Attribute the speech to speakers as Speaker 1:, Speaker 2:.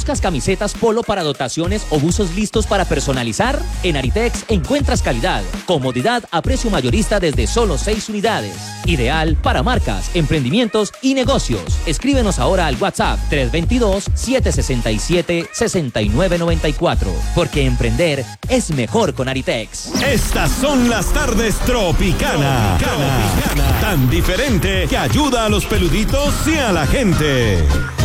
Speaker 1: ¿Buscas camisetas polo para dotaciones o buzos listos para personalizar? En Aritex encuentras calidad, comodidad a precio mayorista desde solo 6 unidades. Ideal para marcas, emprendimientos y negocios. Escríbenos ahora al WhatsApp 322-767-6994. Porque emprender es mejor con Aritex.
Speaker 2: Estas son las tardes Tropicana. Tan diferente que ayuda a los peluditos y a la gente.